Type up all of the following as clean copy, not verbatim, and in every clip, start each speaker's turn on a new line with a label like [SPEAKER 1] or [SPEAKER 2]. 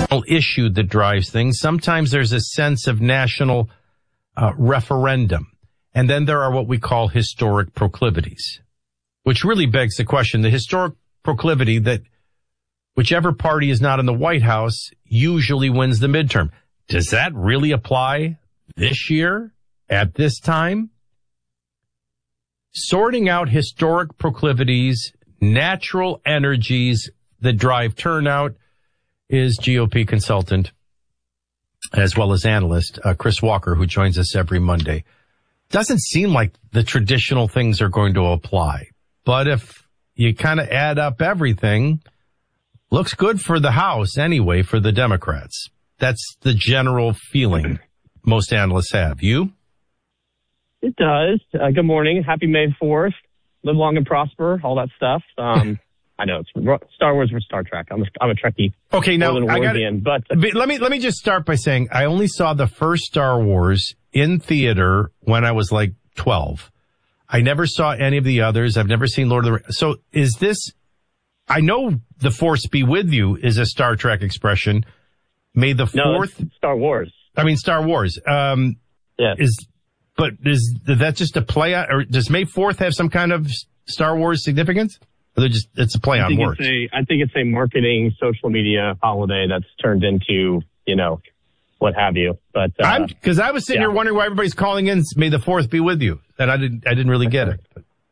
[SPEAKER 1] issue that drives things. Sometimes there's a sense of national referendum. And then there are what we call historic proclivities, which really begs the question, the historic proclivity that whichever party is not in the White House usually wins the midterm. Does that really apply this year at this time? Sorting out historic proclivities, natural energies that drive turnout is GOP consultant as well as analyst Chris Walker, who joins us every Monday. Doesn't seem like the traditional things are going to apply. But if you kind of add up everything, looks good for the House anyway, for the Democrats. That's the general feeling most analysts have. You?
[SPEAKER 2] It does. Good morning. Happy May 4th. Live long and prosper, all that stuff. I know it's Star Wars versus Star Trek. I'm a Trekkie.
[SPEAKER 1] Okay, now I got
[SPEAKER 2] but
[SPEAKER 1] let me just start by saying I only saw the first Star Wars in theater when I was like 12. I never saw any of the others. I've never seen Lord of the Rings. So is this, I know the Force be with you is a Star Trek expression. May the 4th.
[SPEAKER 2] No, Star Wars.
[SPEAKER 1] I mean, Star Wars.
[SPEAKER 2] Yeah.
[SPEAKER 1] Is that just a play on, or does May 4th have some kind of Star Wars significance? Or it's a play on words?
[SPEAKER 2] I think it's a marketing social media holiday that's turned into, what have you. But
[SPEAKER 1] because I was sitting here wondering why everybody's calling in May the 4th be with you. And I didn't really get it.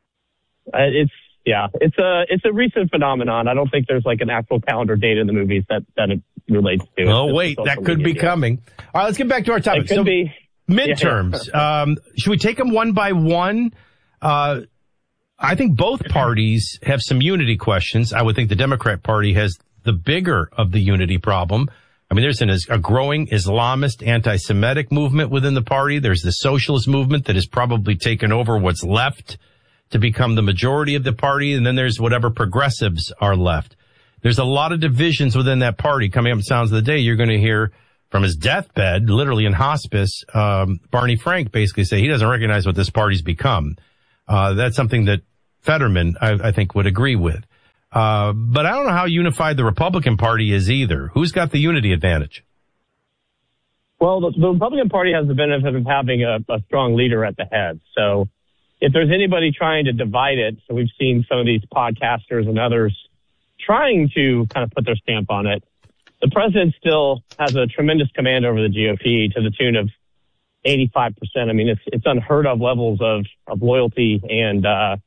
[SPEAKER 2] It's a recent phenomenon. I don't think there's like an actual calendar date in the movies that it relates to.
[SPEAKER 1] Oh, wait, that could be coming. All right, let's get back to our topic.
[SPEAKER 2] It could be.
[SPEAKER 1] Midterms.
[SPEAKER 2] Yeah.
[SPEAKER 1] Should we take them one by one? I think both parties have some unity questions. I would think the Democrat Party has the bigger of the unity problem. I mean, there's a growing Islamist anti-Semitic movement within the party. There's the socialist movement that has probably taken over what's left to become the majority of the party. And then there's whatever progressives are left. There's a lot of divisions within that party. Coming up in Sounds of the Day, you're going to hear from his deathbed, literally in hospice, Barney Frank basically say he doesn't recognize what this party's become. That's something that Fetterman, I think, would agree with. But I don't know how unified the Republican Party is either. Who's got the unity advantage?
[SPEAKER 2] Well, the Republican Party has the benefit of having a strong leader at the head. So if there's anybody trying to divide it, so we've seen some of these podcasters and others trying to kind of put their stamp on it, the president still has a tremendous command over the GOP to the tune of 85%. I mean, it's unheard of levels of loyalty and,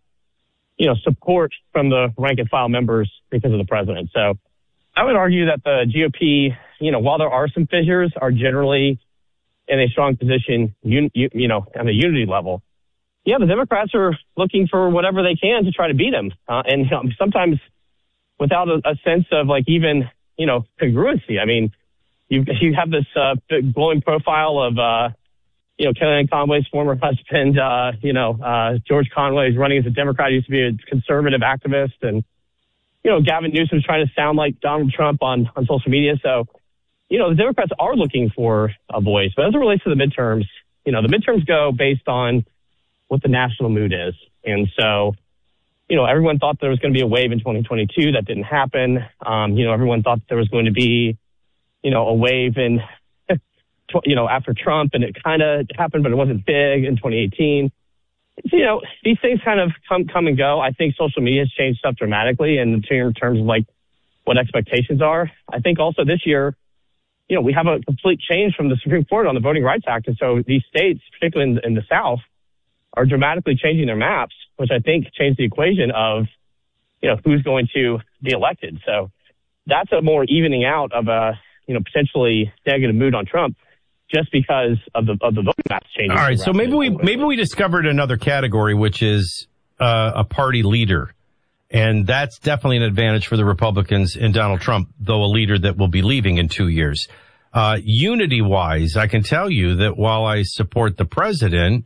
[SPEAKER 2] support from the rank and file members because of the president. So I would argue that the GOP, while there are some fissures, are generally in a strong position, on a unity level. Yeah, the Democrats are looking for whatever they can to try to beat them. And sometimes without a sense of even, congruency. I mean, you have this big glowing profile of, Kellyanne Conway's former husband, George Conway is running as a Democrat. He used to be a conservative activist. And, Gavin Newsom's trying to sound like Donald Trump on social media. So, the Democrats are looking for a voice. But as it relates to the midterms, the midterms go based on what the national mood is. And so, everyone thought there was going to be a wave in 2022. That didn't happen. Everyone thought there was going to be, a wave in, after Trump, and it kind of happened, but it wasn't big in 2018. These things kind of come and go. I think social media has changed stuff dramatically in terms of what expectations are. I think also this year, we have a complete change from the Supreme Court on the Voting Rights Act. And so these states, particularly in the South, are dramatically changing their maps, which I think changed the equation of, who's going to be elected. So that's a more evening out of a, potentially negative mood on Trump just because of the voting maps changing.
[SPEAKER 1] All right. So maybe we discovered another category, which is a party leader. And that's definitely an advantage for the Republicans in Donald Trump, though a leader that will be leaving in 2 years. Unity-wise, I can tell you that while I support the president,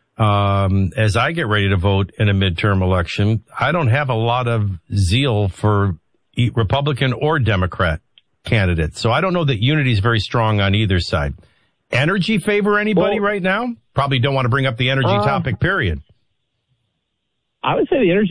[SPEAKER 1] as I get ready to vote in a midterm election, I don't have a lot of zeal for Republican or Democrat candidates. So I don't know that unity is very strong on either side. Energy favor anybody right now? Probably don't want to bring up the energy topic, period.
[SPEAKER 2] I would say the energy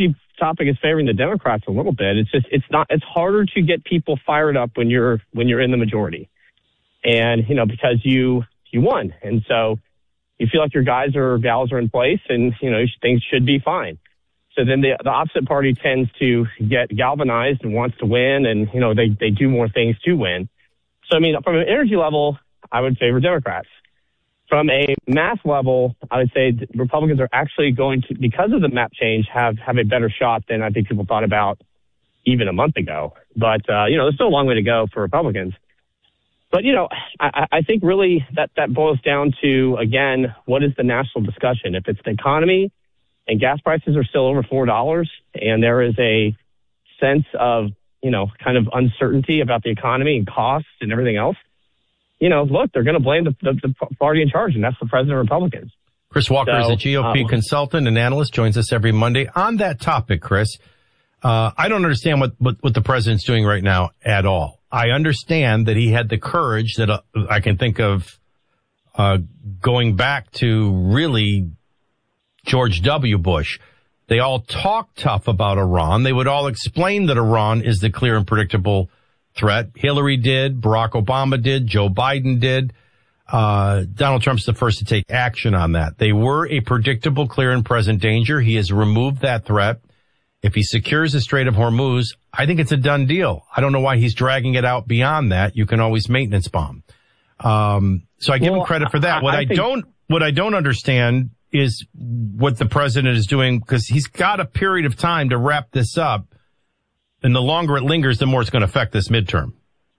[SPEAKER 2] topic is favoring the Democrats a little bit. It's harder to get people fired up when you're in the majority. And, because you won. And so you feel like your guys or gals are in place and, things should be fine. So then the opposite party tends to get galvanized and wants to win, and, they do more things to win. So, from an energy level, I would favor Democrats. From a math level, I would say Republicans are actually going to, because of the map change, have a better shot than I think people thought about even a month ago. But, there's still a long way to go for Republicans. But, I think really that boils down to, again, what is the national discussion? If it's the economy and gas prices are still over $4 and there is a sense of, kind of uncertainty about the economy and costs and everything else, look, they're going to blame the party in charge, and that's the president of Republicans.
[SPEAKER 1] Chris Walker is a GOP consultant and analyst, joins us every Monday. On that topic, Chris, I don't understand what the president's doing right now at all. I understand that he had the courage that I can think of going back to really George W. Bush. They all talk tough about Iran. They would all explain that Iran is the clear and predictable threat. Hillary did, Barack Obama did, Joe Biden did. Donald Trump's the first to take action on that. They were a predictable, clear and present danger. He has removed that threat. If he secures the Strait of Hormuz, I think it's a done deal. I don't know why he's dragging it out beyond that. You can always maintenance bomb. So I give him credit for that. What I don't understand is what the president is doing, because he's got a period of time to wrap this up. And the longer it lingers, the more it's going to affect this midterm.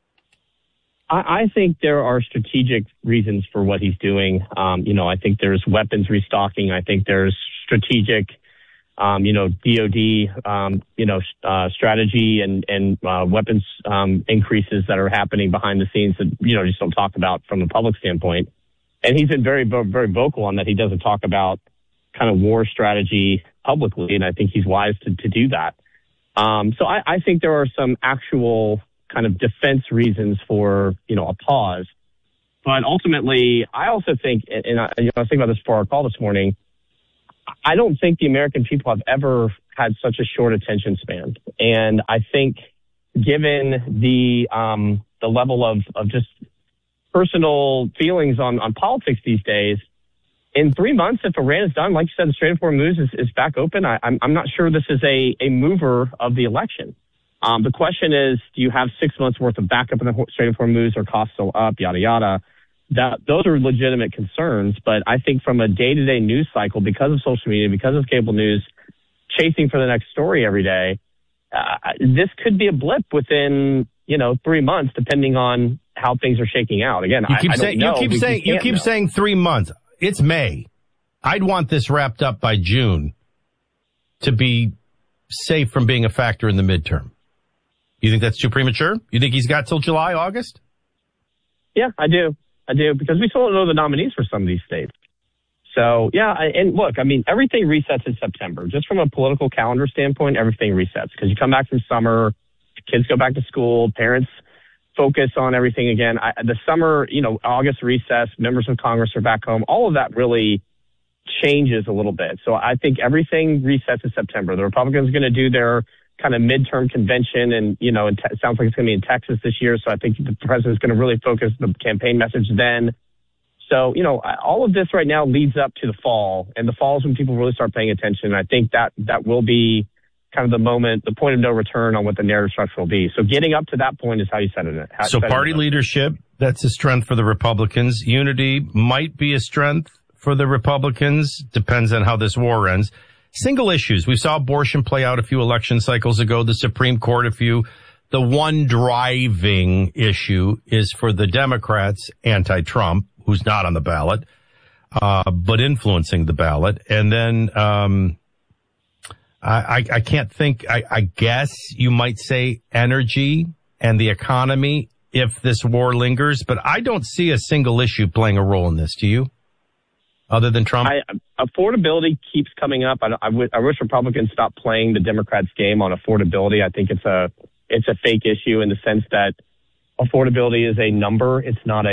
[SPEAKER 2] I think there are strategic reasons for what he's doing. I think there's weapons restocking. I think there's strategic, DOD, strategy and weapons increases that are happening behind the scenes that, just don't talk about from a public standpoint. And he's been very, very vocal on that. He doesn't talk about kind of war strategy publicly, and I think he's wise to do that. So I think there are some actual kind of defense reasons for, a pause. But ultimately, I also think, and I was thinking about this before our call this morning, I don't think the American people have ever had such a short attention span. And I think given the level of just personal feelings on politics these days, in 3 months, if Iran is done, like you said, the Strait of Hormuz is back open. I'm not sure this is a mover of the election. The question is, do you have 6 months worth of backup in the Strait of Hormuz, or costs still up, yada, yada? Those are legitimate concerns. But I think from a day-to-day news cycle, because of social media, because of cable news, chasing for the next story every day, this could be a blip within, 3 months, depending on how things are shaking out. Again, I don't know.
[SPEAKER 1] You keep saying 3 months. It's May. I'd want this wrapped up by June to be safe from being a factor in the midterm. You think that's too premature? You think he's got till July, August?
[SPEAKER 2] Yeah, I do, because we still don't know the nominees for some of these states. So, yeah, and look, everything resets in September. Just from a political calendar standpoint, everything resets, because you come back from summer, kids go back to school, parents focus on everything again. The summer, August recess, members of Congress are back home. All of that really changes a little bit. So I think everything resets in September. The Republicans are going to do their kind of midterm convention, and, it sounds like it's going to be in Texas this year. So I think the president's going to really focus the campaign message then. So, all of this right now leads up to the fall, and the fall is when people really start paying attention. And I think that will be kind of the point of no return on what the narrative structure will be. So getting up to that point is how you set it.
[SPEAKER 1] So party leadership, that's a strength for the Republicans. Unity might be a strength for the Republicans. Depends on how this war ends. Single issues. We saw abortion play out a few election cycles ago. The Supreme Court, the one driving issue is for the Democrats, anti-Trump, who's not on the ballot, but influencing the ballot. And then, I can't think, I guess you might say energy and the economy if this war lingers, but I don't see a single issue playing a role in this. Do you? Other than Trump?
[SPEAKER 2] Affordability keeps coming up. I wish Republicans stopped playing the Democrats' game on affordability. I think it's a fake issue in the sense that affordability is a number. It's not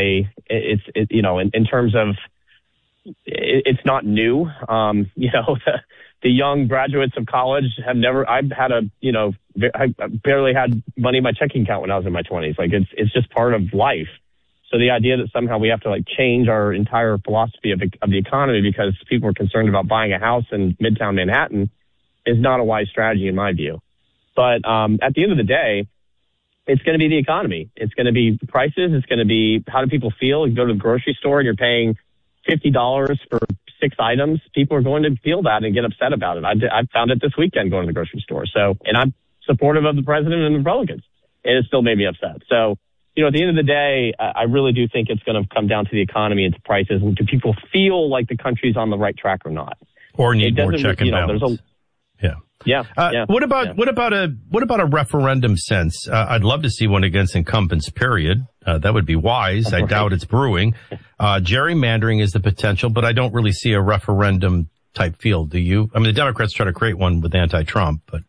[SPEAKER 2] in terms of, it's not new. the young graduates of college have never, I've had I barely had money in my checking account when I was in my 20s. Like it's just part of life. So the idea that somehow we have to like change our entire philosophy of the economy because people are concerned about buying a house in Midtown Manhattan is not a wise strategy in my view. But at the end of the day, it's going to be the economy. It's going to be prices. It's going to be how do people feel? You go to the grocery store and you're paying $50 for 6 items. People are going to feel that and get upset about it. I found it this weekend going to the grocery store. So, and I'm supportive of the president and the Republicans, and it still made me upset. So, at the end of the day, I really do think it's going to come down to the economy and to prices, and do people feel like the country's on the right track or not,
[SPEAKER 1] or need more check and balance.
[SPEAKER 2] Yeah.
[SPEAKER 1] What about a referendum sense? I'd love to see one against incumbents, period. That would be wise. I doubt it's brewing. Gerrymandering is the potential, but I don't really see a referendum type field. Do you? I mean, the Democrats try to create one with anti-Trump, but.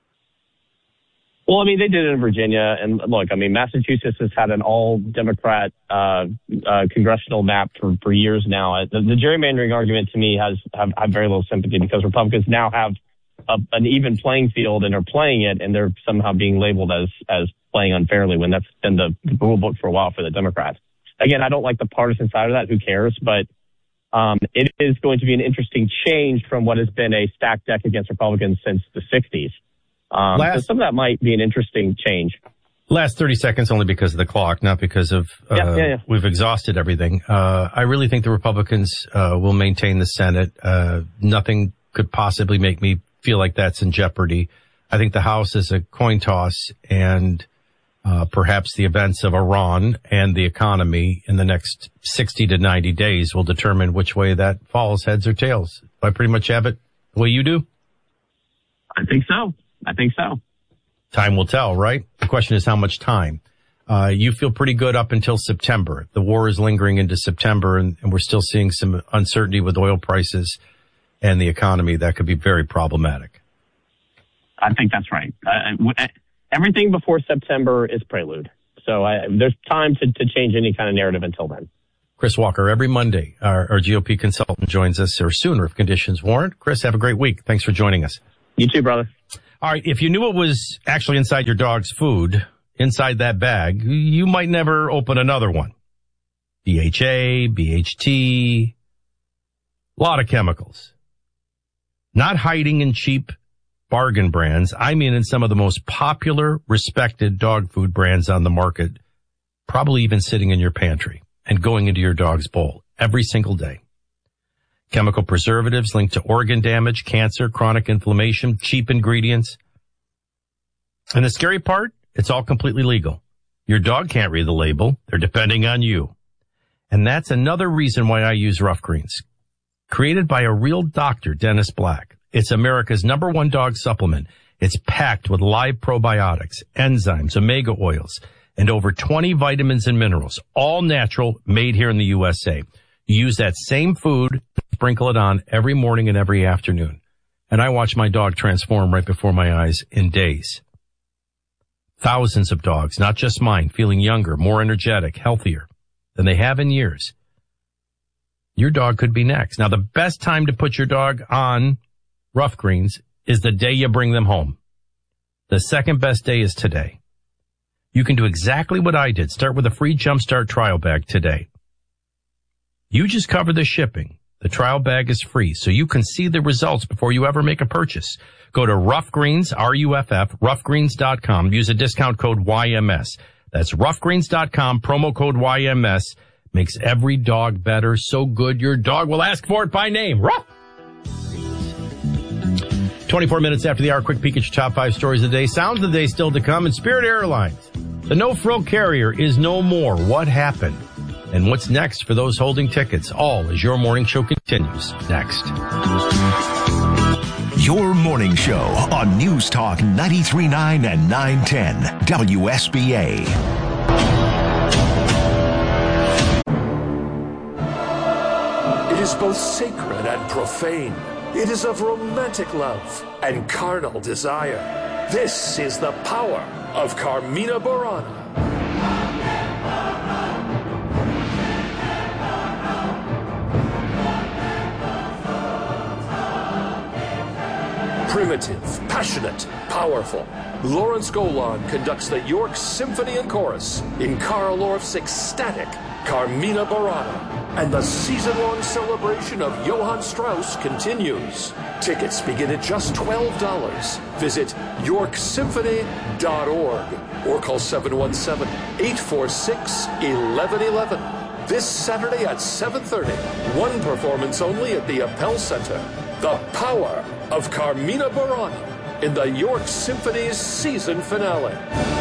[SPEAKER 2] Well, I mean, they did it in Virginia. And look, I mean, Massachusetts has had an all Democrat congressional map for years now. The gerrymandering argument to me I have very little sympathy because Republicans now have an even playing field and are playing it, and they're somehow being labeled as playing unfairly when that's been the rule book for a while for the Democrats. Again, I don't like the partisan side of that. Who cares? But it is going to be an interesting change from what has been a stacked deck against Republicans since the 60s. So some of that might be an interesting change.
[SPEAKER 1] Last 30 seconds, only because of the clock, not because of we've exhausted everything. I really think the Republicans will maintain the Senate. Nothing could possibly make me feel like that's in jeopardy. I think the House is a coin toss, and perhaps the events of Iran and the economy in the next 60 to 90 days will determine which way that falls, heads or tails. Do I pretty much have it the way you do?
[SPEAKER 2] I think so.
[SPEAKER 1] Time will tell, right? The question is how much time. You feel pretty good up until September. The war is lingering into September, and we're still seeing some uncertainty with oil prices and the economy. That could be very problematic.
[SPEAKER 2] I think that's right. Everything before September is prelude. So there's time to change any kind of narrative until then.
[SPEAKER 1] Chris Walker, every Monday, our GOP consultant joins us, or sooner if conditions warrant. Chris, have a great week. Thanks for joining us.
[SPEAKER 2] You too, brother.
[SPEAKER 1] All right. If you knew it was actually inside your dog's food, inside that bag, you might never open another one. BHA, BHT, a lot of chemicals. Not hiding in cheap bargain brands. I mean, in some of the most popular, respected dog food brands on the market, probably even sitting in your pantry and going into your dog's bowl every single day. Chemical preservatives linked to organ damage, cancer, chronic inflammation, cheap ingredients. And the scary part, it's all completely legal. Your dog can't read the label. They're depending on you. And that's another reason why I use Rough Greens. Created by a real doctor, Dennis Black. It's America's #1 dog supplement. It's packed with live probiotics, enzymes, omega oils, and over 20 vitamins and minerals, all natural, made here in the USA. You use that same food, sprinkle it on every morning and every afternoon. And I watch my dog transform right before my eyes in days. Thousands of dogs, not just mine, feeling younger, more energetic, healthier than they have in years. Your dog could be next. Now, the best time to put your dog on Rough Greens is the day you bring them home. The second best day is today. You can do exactly what I did. Start with a free Jumpstart trial bag today. You just cover the shipping. The trial bag is free, so you can see the results before you ever make a purchase. Go to Rough Greens, RUFF, roughgreens.com. Use a discount code YMS. That's roughgreens.com, promo code YMS. Makes every dog better, so good your dog will ask for it by name. Rough! 24 minutes after the hour, quick peek at your top 5 stories of the day. Sounds of the day still to come. And Spirit Airlines, the no-frill carrier, is no more. What happened? And what's next for those holding tickets? All as your morning show continues. Next.
[SPEAKER 3] Your morning show on News Talk 93.9 and 910 WSBA.
[SPEAKER 4] It is both sacred and profane. It is of romantic love and carnal desire. This is the power of Carmina Burana. Primitive, passionate, powerful. Lawrence Golan conducts the York Symphony and Chorus in Carl Orff's ecstatic Carmina Burana. And the season-long celebration of Johann Strauss continues. Tickets begin at just $12. Visit yorksymphony.org or call 717-846-1111. This Saturday at 7:30, one performance only at the Appel Center. The power of Carmina Burana in the York Symphony's season finale.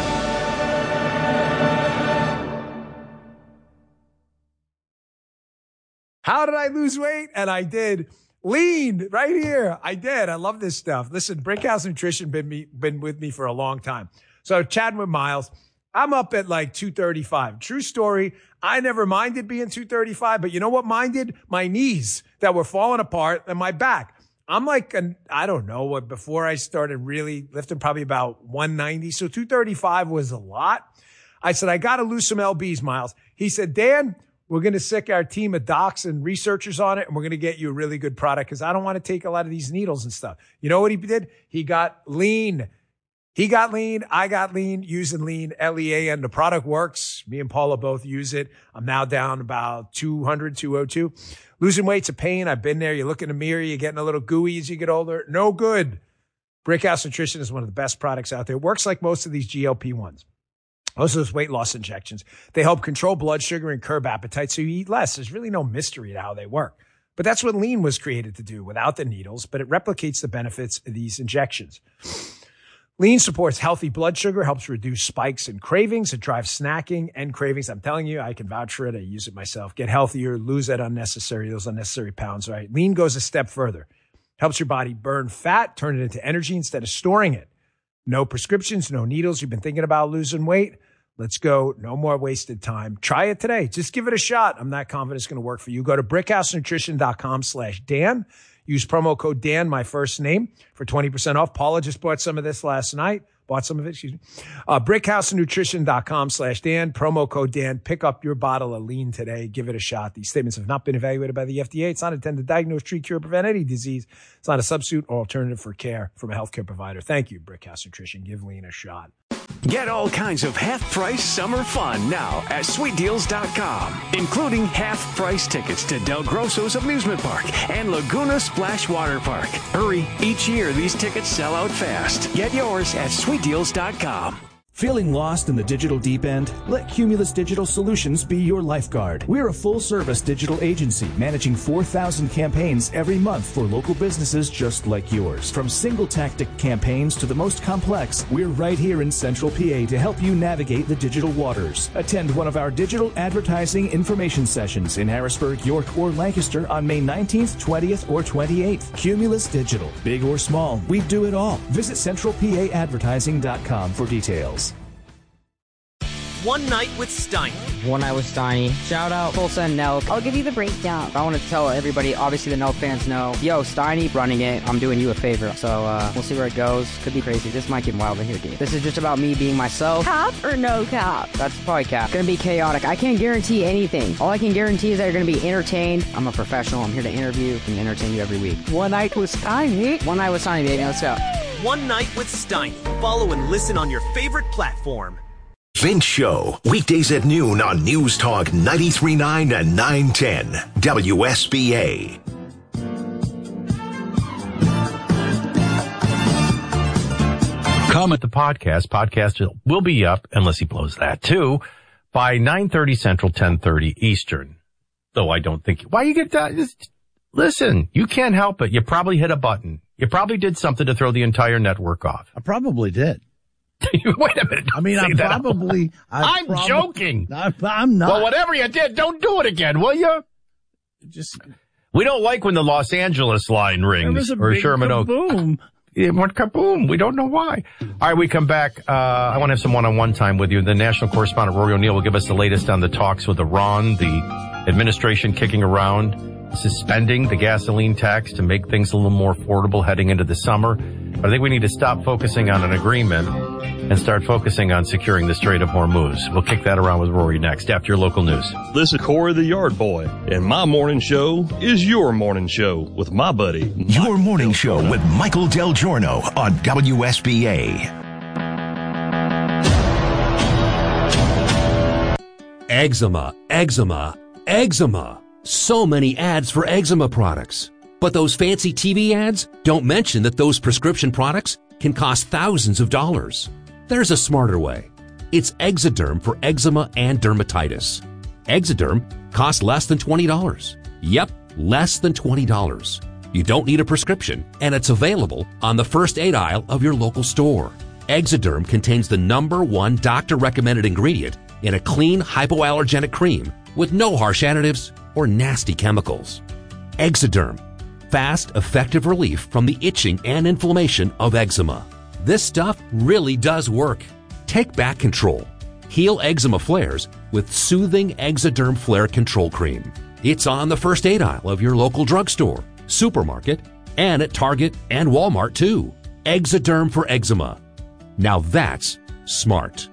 [SPEAKER 5] How did I lose weight? And I did. Lean right here. I did. I love this stuff. Listen, Brickhouse Nutrition been with me for a long time. So chatting with Miles, I'm up at like 235. True story. I never minded being 235, but you know what minded? My knees that were falling apart and my back. I'm like, I don't know what, before I started really lifting, probably about 190. So 235 was a lot. I said, I got to lose some LBs, Miles. He said, Dan, we're going to sick our team of docs and researchers on it, and we're going to get you a really good product because I don't want to take a lot of these needles and stuff. You know what he did? He got lean. He got lean. I got lean using lean, LEAN. The product works. Me and Paula both use it. I'm now down about 200, 202. Losing weight's a pain. I've been there. You look in the mirror. You're getting a little gooey as you get older. No good. Brickhouse Nutrition is one of the best products out there. It works like most of these GLP-1s. Most of those weight loss injections. They help control blood sugar and curb appetite so you eat less. There's really no mystery to how they work. But that's what lean was created to do without the needles, but it replicates the benefits of these injections. Lean supports healthy blood sugar, helps reduce spikes and cravings. It drives snacking and cravings. I'm telling you, I can vouch for it. I use it myself. Get healthier, lose those unnecessary pounds, right? Lean goes a step further. Helps your body burn fat, turn it into energy instead of storing it. No prescriptions, no needles. You've been thinking about losing weight? Let's go. No more wasted time. Try it today. Just give it a shot. I'm not confident it's going to work for you. Go to brickhousenutrition.com/Dan. Use promo code Dan, my first name, for 20% off. Paula just bought some of this last night. brickhousenutrition.com/Dan. Promo code Dan. Pick up your bottle of lean today. Give it a shot. These statements have not been evaluated by the FDA. It's not intended to diagnose, treat, cure, or prevent any disease. It's not a substitute or alternative for care from a healthcare provider. Thank you, Brickhouse Nutrition. Give lean a shot.
[SPEAKER 6] Get all kinds of half-price summer fun now at sweetdeals.com, including half-price tickets to Del Grosso's Amusement Park and Laguna Splash Water Park. Hurry, each year these tickets sell out fast. Get yours at sweetdeals.com.
[SPEAKER 7] Feeling lost in the digital deep end? Let Cumulus Digital Solutions be your lifeguard. We're a full-service digital agency managing 4,000 campaigns every month for local businesses just like yours. From single-tactic campaigns to the most complex, we're right here in Central PA to help you navigate the digital waters. Attend one of our digital advertising information sessions in Harrisburg, York, or Lancaster on May 19th, 20th, or 28th. Cumulus Digital. Big or small, we do it all. Visit centralpaadvertising.com for details.
[SPEAKER 8] One Night with Steiny.
[SPEAKER 9] One Night with Steiny. Shout out Tulsa and Nelk.
[SPEAKER 10] I'll give you the breakdown.
[SPEAKER 9] I want to tell everybody, obviously the Nelk fans know, yo, Steiny running it. I'm doing you a favor. So we'll see where it goes. Could be crazy. This might get wild in here, dude. This is just about me being myself.
[SPEAKER 10] Cap or no cap?
[SPEAKER 9] That's probably cap. Gonna be chaotic. I can't guarantee anything. All I can guarantee is that you're gonna be entertained. I'm a professional. I'm here to interview and entertain you every week.
[SPEAKER 10] One Night with Steiny.
[SPEAKER 9] One Night with Steiny, baby. Let's go.
[SPEAKER 8] One Night with Steiny. Follow and listen on your favorite platform.
[SPEAKER 3] Vince Show, weekdays at noon on News Talk 93.9 and 910 WSBA.
[SPEAKER 1] Comment the podcast. Podcast will be up, unless he blows that too, by 9:30 Central, 10:30 Eastern. Though I don't think, why you get that? Listen, you can't help it. You probably hit a button. You probably did something to throw the entire network off.
[SPEAKER 11] I probably did.
[SPEAKER 1] Wait a minute.
[SPEAKER 11] I mean, I'm
[SPEAKER 1] joking.
[SPEAKER 11] I'm not.
[SPEAKER 1] Well, whatever you did, don't do it again, will you? We don't like when the Los Angeles line rings or Sherman Oaks.
[SPEAKER 11] Kaboom.
[SPEAKER 1] It went kaboom. We don't know why. All right, we come back. I want to have some one-on-one time with you. The national correspondent Rory O'Neill will give us the latest on the talks with Iran, the administration kicking around, suspending the gasoline tax to make things a little more affordable heading into the summer. But I think we need to stop focusing on an agreement and start focusing on securing the Strait of Hormuz. We'll kick that around with Rory next after your local news.
[SPEAKER 11] This is Corey the Yard Boy, and my morning show is your morning show with my buddy.
[SPEAKER 3] Your morning show with Michael Del Giorno on WSBA.
[SPEAKER 12] Eczema, eczema, eczema. So many ads for eczema products. But those fancy TV ads don't mention that those prescription products can cost thousands of dollars. There's a smarter way. It's Exoderm for eczema and dermatitis. Exoderm costs less than $20. Yep, less than $20. You don't need a prescription, and it's available on the first aid aisle of your local store. Exoderm contains the #1 doctor-recommended ingredient in a clean, hypoallergenic cream with no harsh additives or nasty chemicals. Exoderm. Fast, effective relief from the itching and inflammation of eczema. This stuff really does work. Take back control. Heal eczema flares with soothing Exoderm Flare Control Cream. It's on the first aid aisle of your local drugstore, supermarket, and at Target and Walmart too. Exoderm for eczema. Now that's smart.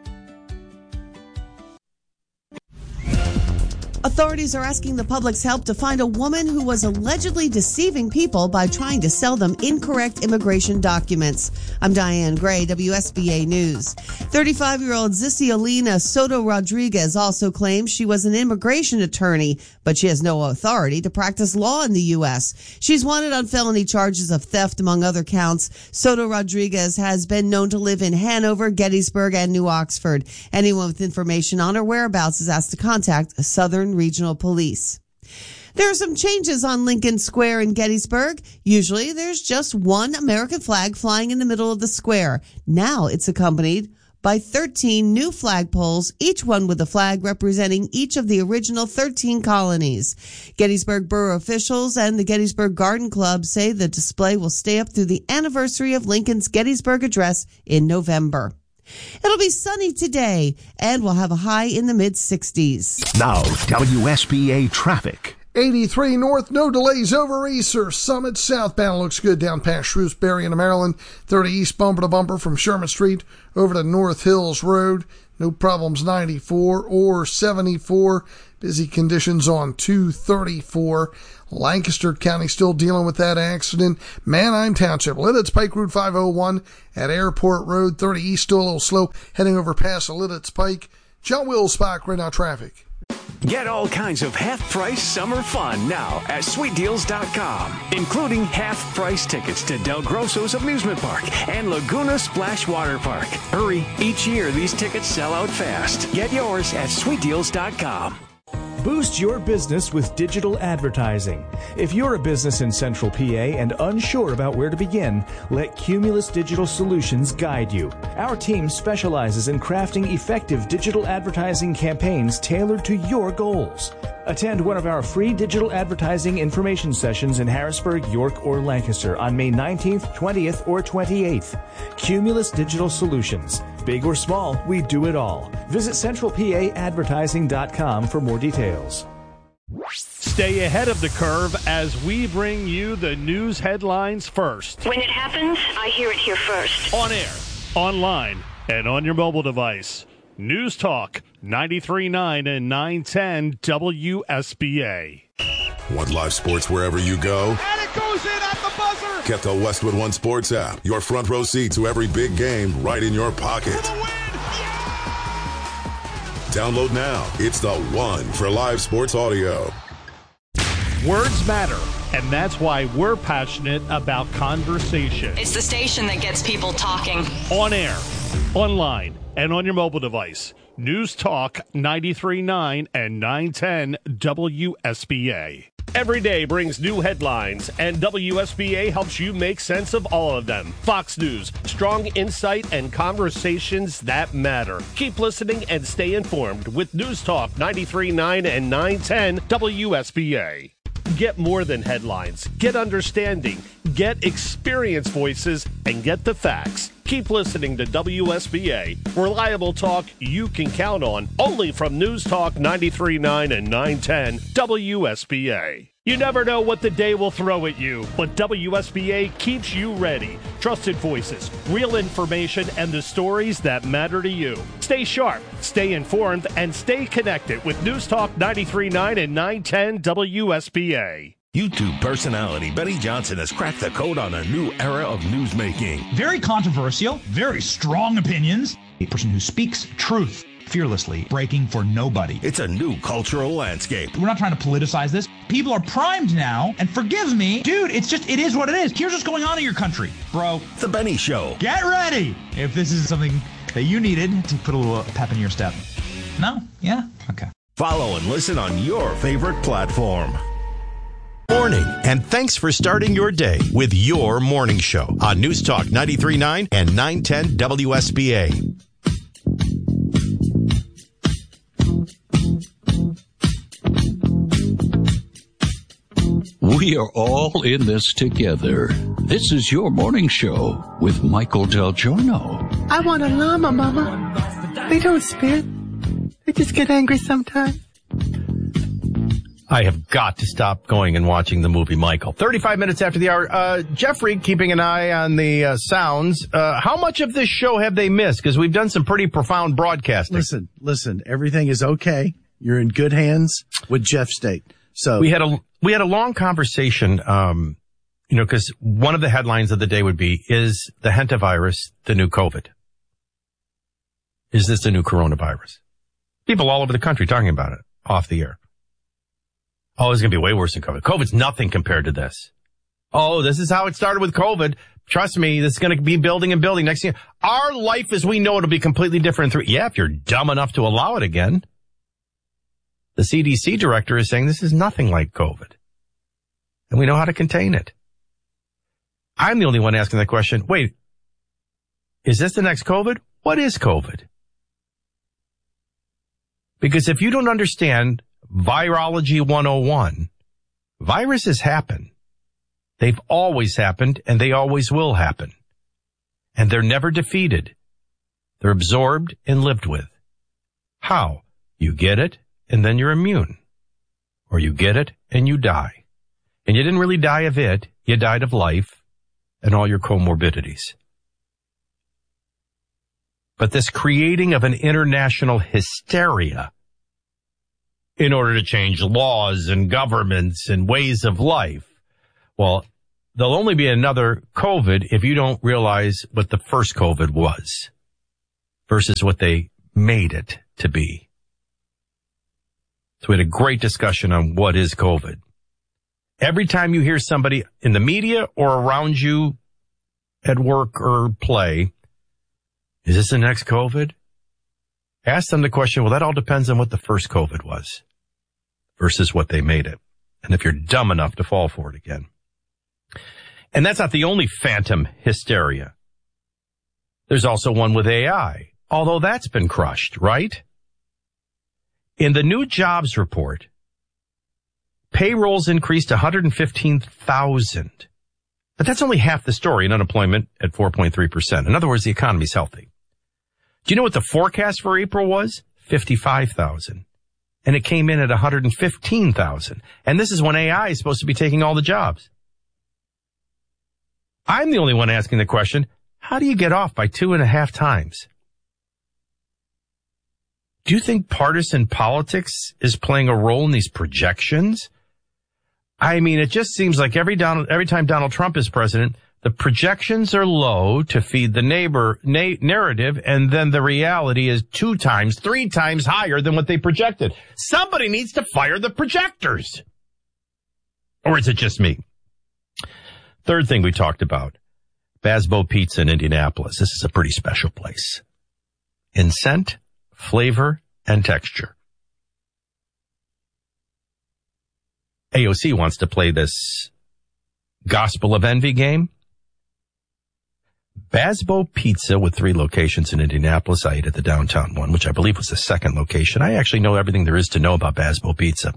[SPEAKER 13] Authorities are asking the public's help to find a woman who was allegedly deceiving people by trying to sell them incorrect immigration documents. I'm Diane Gray, WSBA News. 35-year-old Ziciolina Soto Rodriguez also claims she was an immigration attorney, but she has no authority to practice law in the U.S. She's wanted on felony charges of theft, among other counts. Soto Rodriguez has been known to live in Hanover, Gettysburg, and New Oxford. Anyone with information on her whereabouts is asked to contact Southern Regional Police. There are some changes on Lincoln Square in Gettysburg. Usually there's just one American flag flying in the middle of the square. Now it's accompanied by 13 new flagpoles, each one with a flag representing each of the original 13 colonies. Gettysburg borough officials and the Gettysburg Garden Club say the display will stay up through the anniversary of Lincoln's Gettysburg Address in November. It'll be sunny today, and we'll have a high in the mid-60s.
[SPEAKER 3] Now, WSBA traffic.
[SPEAKER 14] 83 north, no delays over Easter. Summit southbound looks good down past Shrewsbury into Maryland. 30 east bumper to bumper from Sherman Street over to North Hills Road. No problems 94 or 74. Busy conditions on 234. Lancaster County still dealing with that accident. Manheim Township, Lidditz Pike Route 501 at Airport Road. 30 east still a little slow heading over past Lidditz Pike. John Wills Spike right now traffic.
[SPEAKER 6] Get all kinds of half-price summer fun now at SweetDeals.com, including half-price tickets to Del Grosso's Amusement Park and Laguna Splash Water Park. Hurry, each year these tickets sell out fast. Get yours at SweetDeals.com.
[SPEAKER 7] Boost your business with digital advertising. If you're a business in Central PA and unsure about where to begin, let Cumulus Digital Solutions guide you. Our team specializes in crafting effective digital advertising campaigns tailored to your goals. Attend one of our free digital advertising information sessions in Harrisburg, York, or Lancaster on May 19th, 20th, or 28th. Cumulus Digital Solutions. Big or small, we do it all. Visit centralpaadvertising.com for more details.
[SPEAKER 15] Stay ahead of the curve as we bring you the news headlines first.
[SPEAKER 16] When it happens, I hear it here first.
[SPEAKER 15] On air, online, and on your mobile device. News Talk 93.9 and 910 WSBA.
[SPEAKER 17] Want live sports wherever you go?
[SPEAKER 18] And it goes in at the buzzer!
[SPEAKER 17] Get the Westwood One Sports app. Your front row seat to every big game right in your pocket.
[SPEAKER 18] For the win!
[SPEAKER 17] Download now. It's the one for live sports audio.
[SPEAKER 15] Words matter, and that's why we're passionate about conversation.
[SPEAKER 19] It's the station that gets people talking.
[SPEAKER 15] On air, online, and on your mobile device. News Talk 93.9 and 910 WSBA. Every day brings new headlines, and WSBA helps you make sense of all of them. Fox News, strong insight and conversations that matter. Keep listening and stay informed with News Talk 93.9 and 910 WSBA. Get more than headlines. Get understanding. Get experienced voices and get the facts. Keep listening to WSBA. Reliable talk you can count on, only from News Talk 93.9 and 910 WSBA. You never know what the day will throw at you, but WSBA keeps you ready. Trusted voices, real information, and the stories that matter to you. Stay sharp, stay informed, and stay connected with News Talk 93.9 and 910 WSBA.
[SPEAKER 20] YouTube personality Benny Johnson has cracked the code on a new era of newsmaking.
[SPEAKER 21] Very controversial, very strong opinions. A person who speaks truth fearlessly, breaking for nobody.
[SPEAKER 20] It's a new cultural landscape.
[SPEAKER 21] We're not trying to politicize this. People are primed now, and forgive me, dude, it is what it is. Here's what's going on in your country, bro.
[SPEAKER 20] The Benny Show.
[SPEAKER 21] Get ready if this is something that you needed to put a little pep in your step. No? Yeah? Okay.
[SPEAKER 20] Follow and listen on your favorite platform.
[SPEAKER 1] Morning, and thanks for starting your day with your morning show on News Talk 93.9 and 910 WSBA.
[SPEAKER 22] We are all in this together. This is your morning show with Michael Del Giorno.
[SPEAKER 23] I want a llama, Mama. They don't spit. They just get angry sometimes.
[SPEAKER 1] I have got to stop going and watching the movie Michael. 35 minutes after the hour. Jeffrey, keeping an eye on the sounds. How much of this show have they missed? Because we've done some pretty profound broadcasting.
[SPEAKER 24] Listen. Everything is okay. You're in good hands with Jeff State. So
[SPEAKER 1] we had a long conversation, because one of the headlines of the day would be, is the hantavirus the new COVID? Is this the new coronavirus? People all over the country talking about it off the air. Oh, it's going to be way worse than COVID. COVID's nothing compared to this. Oh, this is how it started with COVID. Trust me, this is going to be building and building. Next year, our life as we know it will be completely different. If you're dumb enough to allow it again. The CDC director is saying this is nothing like COVID. And we know how to contain it. I'm the only one asking that question. Wait, is this the next COVID? What is COVID? Because if you don't understand Virology 101, viruses happen. They've always happened, and they always will happen. And they're never defeated. They're absorbed and lived with. How? You get it, and then you're immune. Or you get it, and you die. And you didn't really die of it. You died of life and all your comorbidities. But this creating of an international hysteria in order to change laws and governments and ways of life, well, there'll only be another COVID if you don't realize what the first COVID was versus what they made it to be. So we had a great discussion on what is COVID. Every time you hear somebody in the media or around you at work or play, is this the next COVID? Ask them the question, well, that all depends on what the first COVID was versus what they made it. And if you're dumb enough to fall for it again. And that's not the only phantom hysteria. There's also one with AI, although that's been crushed, right? In the new jobs report, payrolls increased 115,000. But that's only half the story in unemployment at 4.3%. In other words, the economy's healthy. Do you know what the forecast for April was? 55,000. And it came in at 115,000. And this is when AI is supposed to be taking all the jobs. I'm the only one asking the question, how do you get off by 2.5 times? Do you think partisan politics is playing a role in these projections? I mean, it just seems like every time Donald Trump is president, the projections are low to feed the narrative, and then the reality is 2 times, 3 times higher than what they projected. Somebody needs to fire the projectors. Or is it just me? Third thing we talked about, Basbo Pizza in Indianapolis. This is a pretty special place. In scent, flavor, and texture. AOC wants to play this Gospel of Envy game. Basbo Pizza with 3 locations in Indianapolis. I ate at the downtown one, which I believe was the second location. I actually know everything there is to know about Basbo Pizza.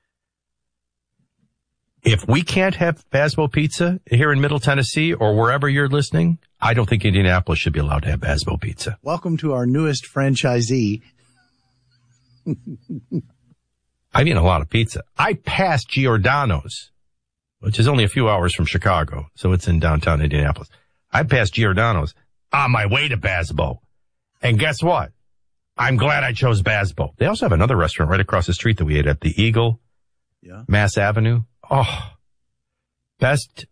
[SPEAKER 1] If we can't have Basbo Pizza here in Middle Tennessee or wherever you're listening, I don't think Indianapolis should be allowed to have Basbo Pizza.
[SPEAKER 24] Welcome to our newest franchisee.
[SPEAKER 1] I've eaten a lot of pizza. I passed Giordano's, which is only a few hours from Chicago, so it's in downtown Indianapolis. I passed Giordano's on my way to Basbo. And guess what? I'm glad I chose Basbo. They also have another restaurant right across the street that we ate at, the Eagle, Mass Avenue. Oh, best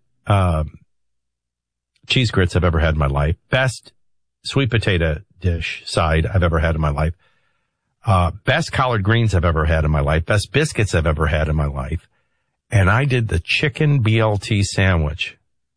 [SPEAKER 1] cheese grits I've ever had in my life. Best sweet potato dish side I've ever had in my life. Best collard greens I've ever had in my life. Best biscuits I've ever had in my life. And I did the chicken BLT sandwich.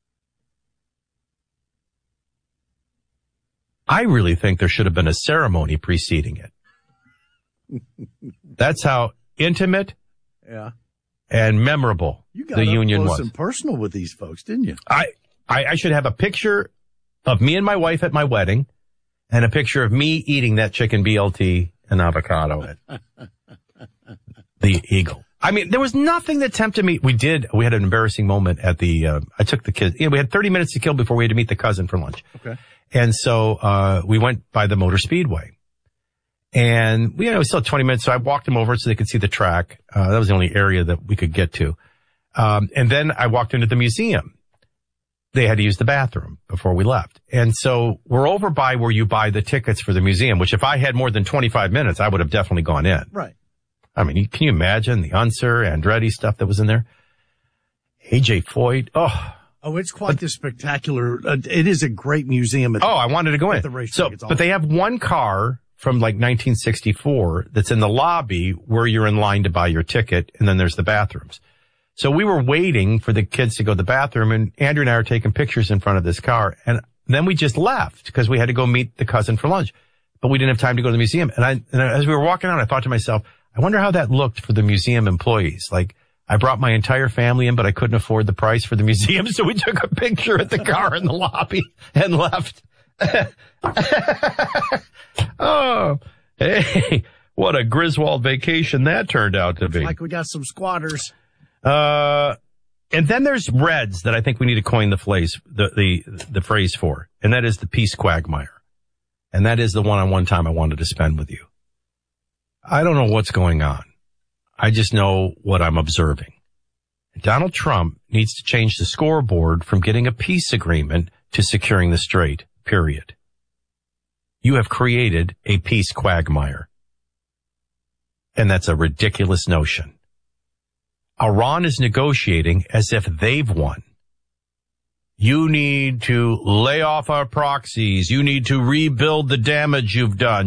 [SPEAKER 1] I really think there should have been a ceremony preceding it. That's how intimate and memorable the union was.
[SPEAKER 24] You got up close and personal with these folks, didn't you?
[SPEAKER 1] I should have a picture of me and my wife at my wedding and a picture of me eating that chicken BLT and avocado at the Eagle. I mean, there was nothing that tempted me. We had an embarrassing moment at the, I took the kids, we had 30 minutes to kill before we had to meet the cousin for lunch.
[SPEAKER 24] Okay.
[SPEAKER 1] And so, we went by the Motor Speedway and we still had 20 minutes. So I walked them over so they could see the track. That was the only area that we could get to. And then I walked into the museum. They had to use the bathroom before we left. And so we're over by where you buy the tickets for the museum, which if I had more than 25 minutes, I would have definitely gone in.
[SPEAKER 24] Right.
[SPEAKER 1] I mean, can you imagine the Unser, Andretti stuff that was in there? AJ Foyt.
[SPEAKER 24] Oh, it's quite the spectacular. It is a great museum.
[SPEAKER 1] I wanted to go in. But they have one car from like 1964 that's in the lobby where you're in line to buy your ticket. And then there's the bathrooms. So we were waiting for the kids to go to the bathroom, and Andrew and I are taking pictures in front of this car. And then we just left because we had to go meet the cousin for lunch, but we didn't have time to go to the museum. And as we were walking out, I thought to myself, I wonder how that looked for the museum employees. Like, I brought my entire family in, but I couldn't afford the price for the museum. So we took a picture at the car in the lobby and left. Oh, hey, what a Griswold vacation that turned out to be.
[SPEAKER 24] Like we got some squatters.
[SPEAKER 1] And then there's Reds that I think we need to coin the phrase for, and that is the peace quagmire. And that is the one-on-one time I wanted to spend with you. I don't know what's going on. I just know what I'm observing. Donald Trump needs to change the scoreboard from getting a peace agreement to securing the strait, period. You have created a peace quagmire. And that's a ridiculous notion. Iran is negotiating as if they've won. You need to lay off our proxies. You need to rebuild the damage you've done.